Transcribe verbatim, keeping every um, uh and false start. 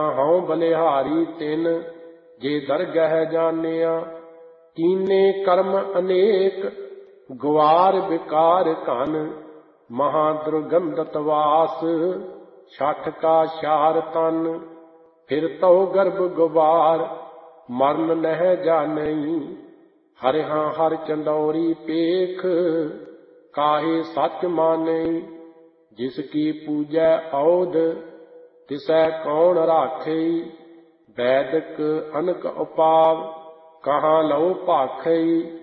ਹਉ ਬਲਿਹਾਰੀ ਤਿਨ ਜੇ ਦਰਗਹਿ ਜਾਣਿਆ। ਕੀਨੇ ਕਰਮ ਅਨੇਕ ਗਵਾਰ ਵਿਕਾਰ ਘਨ, ਮਹਾ ਦੁਰਗੰਧਤ ਵਾਸ ਛਠ ਕਾ ਸ਼ਾਰ ਤਨ। ਫਿਰ ਤਉ ਗਰਭ ਗੁਬਾਰ ਮਰਨ ਨਹਿ ਜਾਣਈ, ਹਰਿਹਾ ਹਰ ਚੰਦੌਰੀ ਪੇਖ ਕਾਹੇ ਸੱਚ ਮਾਨਈ। ਜਿਸ ਕੀ ਪੂਜੈ ਔਧ ਤਿਸੈ ਕੌਣ ਰਾਖਈ, ਵੈਦਿਕ ਅਨਕ ਉਪਾਵ ਕਹਾਂ ਲਉ ਭਾਖਈ।